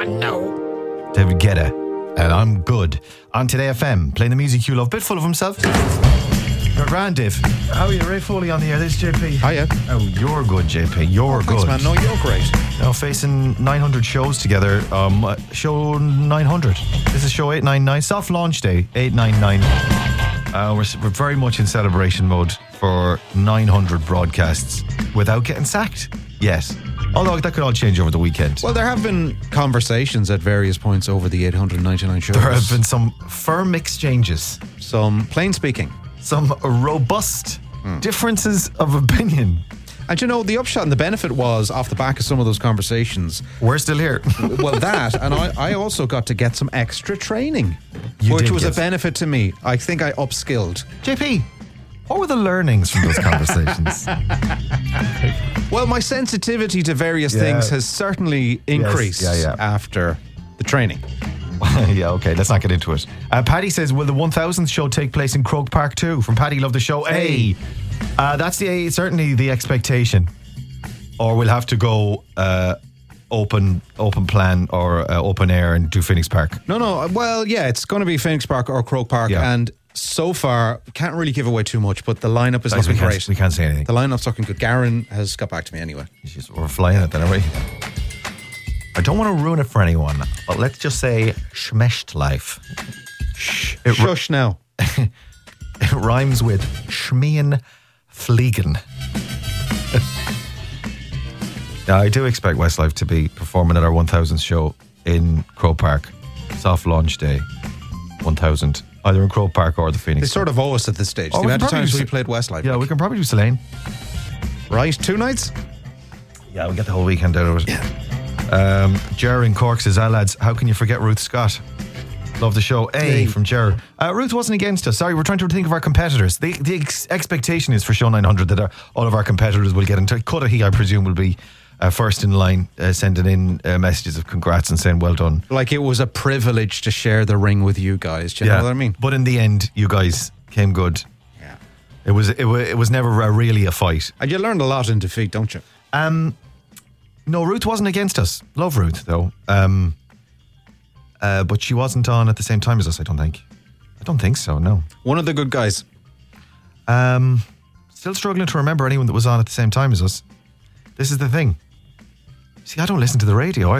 no. David Guetta. And I'm good. On Today FM, playing the music you love. Bit full of himself. You're grand, Dave. How are you? Ray Foley on the air. This is JP. Hiya. Oh, you're good, JP. You're good. Thanks, man. No, you're great. Now facing 900 shows together. Show 900. This is show 899. Soft launch day 899. We're very much in celebration mode for 900 broadcasts without getting sacked. Yes. Although that could all change over the weekend. Well, there have been conversations at various points over the 899 shows. There have been some firm exchanges. Some plain speaking. Some robust differences of opinion. And you know, the upshot and the benefit was, off the back of some of those conversations, we're still here. Well, that, and I also got to get some extra training, You which did was get- a benefit to me. I think I upskilled. JP, what were the learnings from those conversations? Well, my sensitivity to various things has certainly increased after the training. Yeah, okay, let's not get into it. Paddy says, will the 1000th show take place in Croke Park too? From Paddy, love the show. A. That's certainly the expectation. Or we'll have to go open plan or open air and do Phoenix Park. No. Well, yeah, it's going to be Phoenix Park or Croke Park. Yeah. And so far, can't really give away too much, but the lineup is looking great. We can't say anything. The lineup's looking good. Garen has got back to me anyway. We're flying it then, are we? I don't want to ruin it for anyone, but let's just say Schmecht life. Shush now. It rhymes with Schmeen Fliegen. Now, I do expect Westlife to be performing at our 1000th show in Croke Park. Soft launch day 1000. Either in Croke Park or the Phoenix. They sort of owe us at this stage. The amount of times we played Westlife. Yeah, we can probably do Selene. Right, 2 nights? Yeah, we'll get the whole weekend out of it. Yeah. Ger in Cork says, lads, how can you forget Ruth Scott? Love the show. From Ger. Ruth wasn't against us. Sorry, we're trying to think of our competitors. The expectation is for show 900 that all of our competitors will get in touch. Cudahy, I presume, will be first in line, sending in messages of congrats and saying well done. Like it was a privilege to share the ring with you guys. Do you know what I mean? But in the end, you guys came good. Yeah. It was never really a fight. And you learned a lot in defeat, don't you? No, Ruth wasn't against us. Love Ruth, though. But she wasn't on at the same time as us, I don't think. I don't think so, no. One of the good guys. Still struggling to remember anyone that was on at the same time as us. This is the thing. See, I don't listen to the radio either.